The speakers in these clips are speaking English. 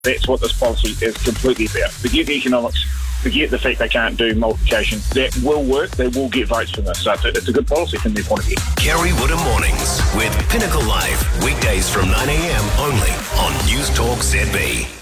That's what this policy is completely about. Forget the economics, forget the fact they can't do multiplication. That will work. They will get votes from this. So it's a good policy from their point of view. Kerry Woodham Mornings with Pinnacle Live. Weekdays from 9 a.m. only on News Talk ZB.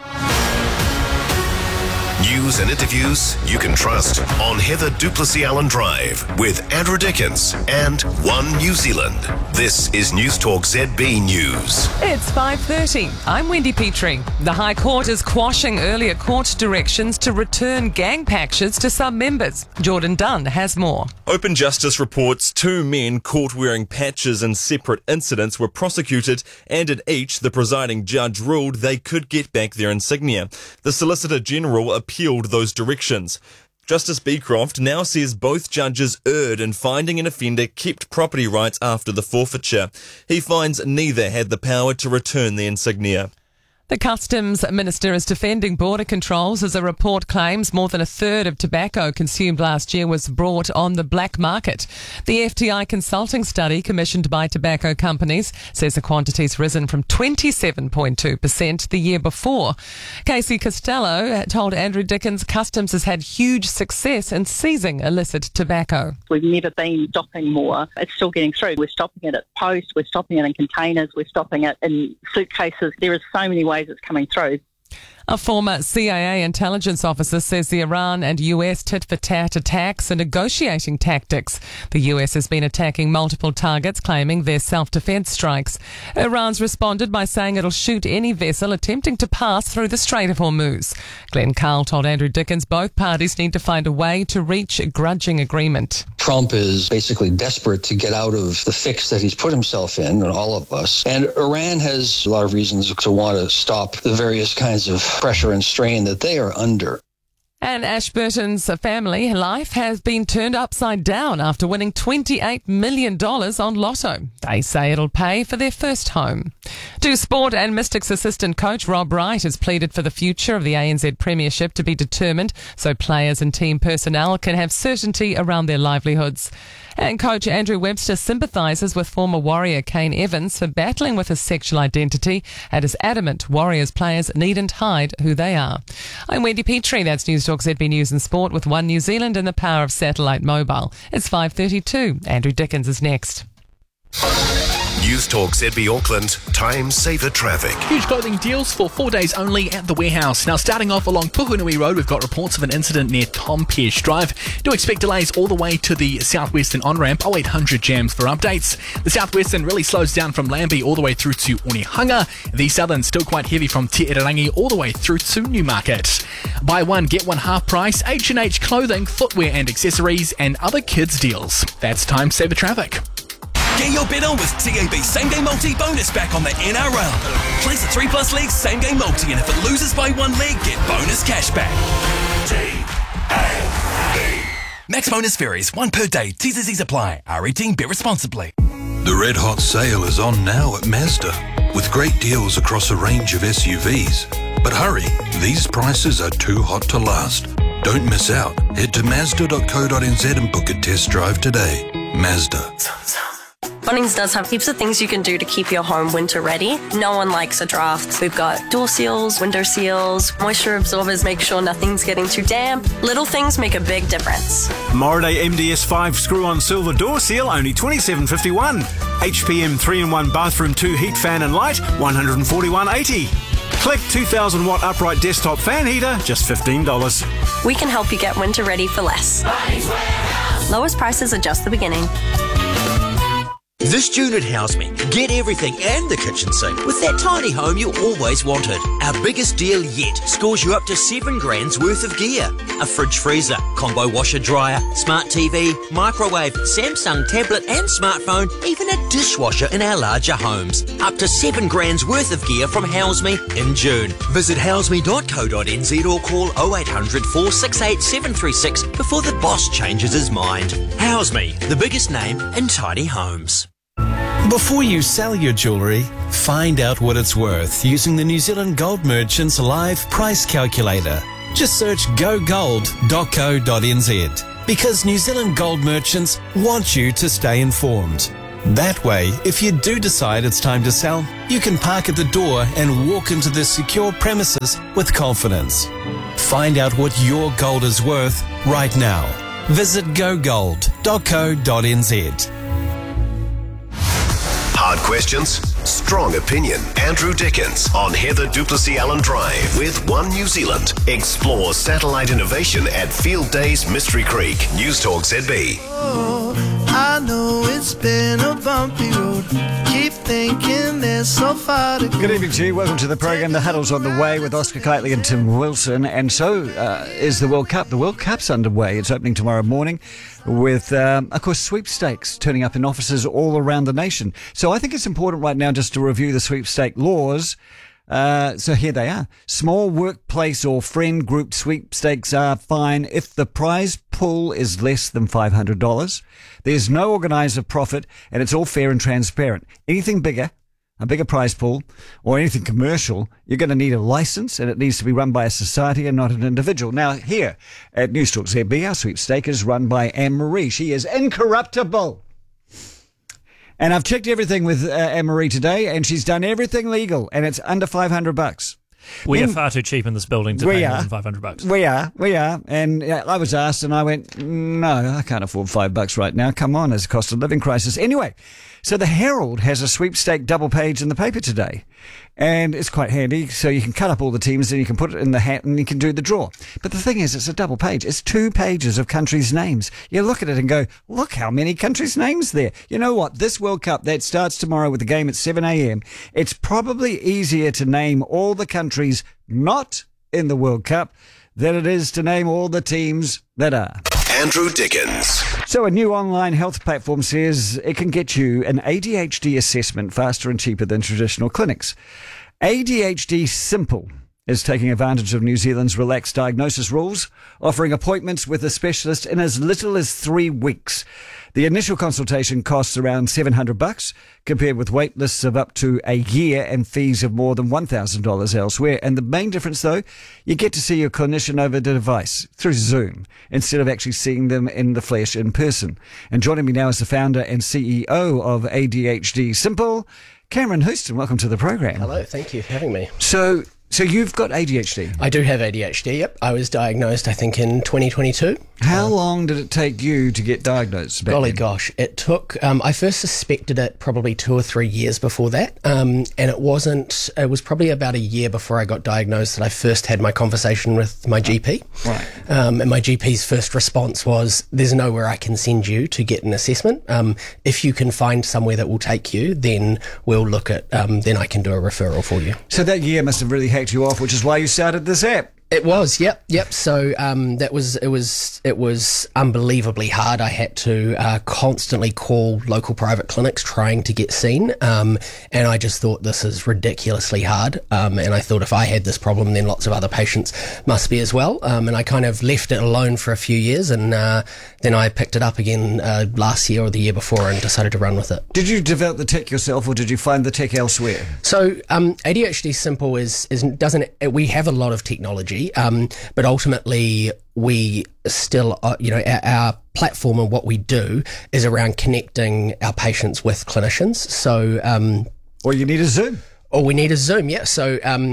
News and interviews you can trust on Heather Duplessis Allen Drive with Andrew Dickens and One New Zealand. This is News Talk ZB News. It's 5:30. I'm Wendy Petrie. The High Court is quashing earlier court directions to return gang patches to some members. Jordan Dunn has more. Open Justice reports 2 men caught wearing patches in separate incidents were prosecuted, and in each, the presiding judge ruled they could get back their insignia. The Solicitor General appealed those directions. Justice Beecroft now says both judges erred in finding an offender kept property rights after the forfeiture. He finds neither had the power to return the insignia. The Customs Minister is defending border controls as a report claims more than a third of tobacco consumed last year was brought on the black market. The FTI consulting study commissioned by tobacco companies says the quantity's risen from 27.2% the year before. Casey Costello told Andrew Dickens Customs has had huge success in seizing illicit tobacco. We've never been stopping more. It's still getting through. We're stopping it at post, we're stopping it in containers, we're stopping it in suitcases. There are so many ways it's coming through. A former CIA intelligence officer says the Iran and US tit-for-tat attacks are negotiating tactics. The US has been attacking multiple targets, claiming they're self-defense strikes. Iran's responded by saying it'll shoot any vessel attempting to pass through the Strait of Hormuz. Glenn Carl told Andrew Dickens both parties need to find a way to reach a grudging agreement. Trump is basically desperate to get out of the fix that he's put himself in, and all of us. And Iran has a lot of reasons to want to stop the various kinds of pressure and strain that they are under. And Ashburton's family life has been turned upside down after winning $28 million on Lotto. They say it'll pay for their first home. To sport, and Mystics assistant coach Rob Wright has pleaded for the future of the ANZ Premiership to be determined so players and team personnel can have certainty around their livelihoods. And coach Andrew Webster sympathises with former Warrior Kane Evans for battling with his sexual identity and is adamant Warriors players needn't hide who they are. I'm Wendy Petrie. That's News Talk ZB News and Sport with One New Zealand and the power of satellite mobile. It's 5:32. Andrew Dickens is next. News Talk ZB Auckland, time saver traffic. Huge clothing deals for 4 days only at the warehouse. Now, starting off along Puhunui Road, we've got reports of an incident near Tom Pearce Drive. Do expect delays all the way to the Southwestern on-ramp, 0800 jams for updates. The Southwestern really slows down from Lambie all the way through to Onehunga. The Southern still quite heavy from Te Irarangi all the way through to Newmarket. Buy one, get one half price, H&H clothing, footwear and accessories, and other kids deals. That's time saver traffic. Get your bet on with TAB Same Game Multi bonus back on the NRL. Place a 3+ league Same Game Multi, and if it loses by 1 leg, get bonus cash back. TAB. Max bonus varies, 1 per day. T's and C's apply. R18, bet responsibly. The Red Hot sale is on now at Mazda, with great deals across a range of SUVs. But hurry, these prices are too hot to last. Don't miss out. Head to Mazda.co.nz and book a test drive today. Mazda. Bunnings does have heaps of things you can do to keep your home winter ready. No one likes a draft. We've got door seals, window seals, moisture absorbers, make sure nothing's getting too damp. Little things make a big difference. Moraday MDS5 screw-on silver door seal, only $27.51. HPM 3-in-1 bathroom 2 heat fan and light, $141.80. Click 2,000 watt upright desktop fan heater, just $15. We can help you get winter ready for less. Lowest prices are just the beginning. This June at House Me, get everything and the kitchen sink with that tiny home you always wanted. Our biggest deal yet scores you up to $7,000 worth of gear. A fridge freezer, combo washer dryer, smart TV, microwave, Samsung tablet and smartphone, even a dishwasher in our larger homes. Up to $7,000 worth of gear from House Me in June. Visit houseme.co.nz or call 0800 468 736 before the boss changes his mind. House Me, the biggest name in tiny homes. Before you sell your jewellery, find out what it's worth using the New Zealand Gold Merchants Live Price Calculator. Just search gogold.co.nz because New Zealand Gold Merchants want you to stay informed. That way, if you do decide it's time to sell, you can park at the door and walk into the secure premises with confidence. Find out what your gold is worth right now. Visit gogold.co.nz. Hard questions, strong opinion. Andrew Dickens on Heather Duplessis Allen Drive with One New Zealand. Explore satellite innovation at Field Days Mystery Creek. News Talk ZB. I know it's been a bumpy road. Keep thinking there's so far to go. Good evening to you. Welcome to the program. The Huddle's on the way with Oscar Kitely and Tim Wilson. And so is the World Cup. The World Cup's underway. It's opening tomorrow morning with, of course, sweepstakes turning up in offices all around the nation. So I think it's important right now just to review the sweepstake laws. So here they are. Small workplace or friend group sweepstakes are fine if the prize pool is less than $500. There's no organiser profit and it's all fair and transparent. Anything bigger, a bigger prize pool, or anything commercial, you're going to need a licence and it needs to be run by a society and not an individual. Now here at News Talk ZB, our sweepstake is run by Anne-Marie. She is incorruptible. And I've checked everything with Anne-Marie today, and she's done everything legal, and it's under $500. We are far too cheap in this building to pay more than $500. We are. And I was asked, and I went, no, I can't afford $5 right now. Come on, there's a cost of living crisis. Anyway, so the Herald has a sweepstake double page in the paper today, and it's quite handy. So you can cut up all the teams, and you can put it in the hat, and you can do the draw. But the thing is, it's a double page. It's 2 pages of countries' names. You look at it and go, look how many countries' names there. You know what? This World Cup that starts tomorrow with the game at 7 a.m. It's probably easier to name all the countries not in the World Cup than it is to name all the teams that are. Andrew Dickens. So a new online health platform says it can get you an ADHD assessment faster and cheaper than traditional clinics. ADHD Simple is taking advantage of New Zealand's relaxed diagnosis rules, offering appointments with a specialist in as little as 3 weeks. The initial consultation costs around $700, compared with wait lists of up to a year and fees of more than $1,000 elsewhere. And the main difference, though, you get to see your clinician over the device through Zoom instead of actually seeing them in the flesh in person. And joining me now is the founder and CEO of ADHD Simple, Cameron Houston. Welcome to the program. Hello, thank you for having me. So you've got ADHD? I do have ADHD, yep. I was diagnosed, I think, in 2022. How long did it take you to get diagnosed? Golly gosh, it took, I first suspected it probably 2 or 3 years before that, and it was probably about a year before I got diagnosed that I first had my conversation with my GP. Right. And my GP's first response was, there's nowhere I can send you to get an assessment. If you can find somewhere that will take you, then we'll look at, then I can do a referral for you. So that year must have really hacked you off, which is why you started this app. It was, yep. So it was unbelievably hard. I had to constantly call local private clinics trying to get seen, and I just thought this is ridiculously hard. And I thought if I had this problem, then lots of other patients must be as well. And I kind of left it alone for a few years, and then I picked it up again last year or the year before and decided to run with it. Did you develop the tech yourself, or did you find the tech elsewhere? So ADHD Simple we have a lot of technology. But ultimately, we still, our platform and what we do is around connecting our patients with clinicians. So, or you need a Zoom. Or we need a Zoom, yeah. So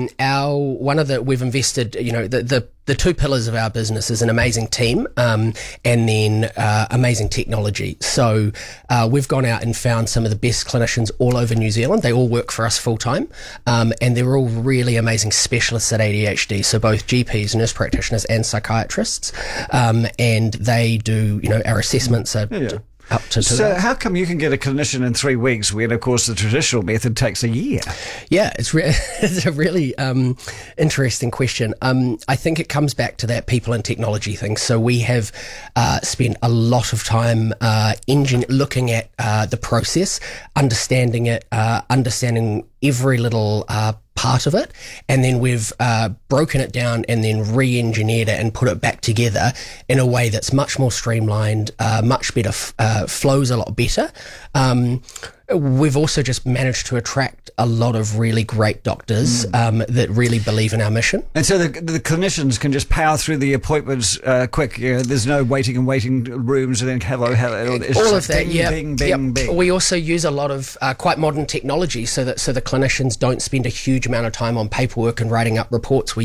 we've invested, the 2 pillars of our business is an amazing team and then amazing technology. So we've gone out and found some of the best clinicians all over New Zealand. They all work for us full time, and they're all really amazing specialists at ADHD. So both GPs, nurse practitioners, and psychiatrists, and they do, our assessments are. Yeah. Up to so how come you can get a clinician in 3 weeks when, of course, the traditional method takes a year? Yeah, it's a really interesting question. I think it comes back to that people and technology thing. So we have spent a lot of time looking at the process, understanding it, understanding every little part of it, and then we've broken it down and then re-engineered it and put it back together in a way that's much more streamlined, much better, flows a lot better. we've also just managed to attract a lot of really great doctors that really believe in our mission. And so the clinicians can just power through the appointments quick. There's no waiting rooms and then hello. It's all like of that, bing. We also use a lot of quite modern technology so the clinicians don't spend a huge amount of time on paperwork and writing up reports. We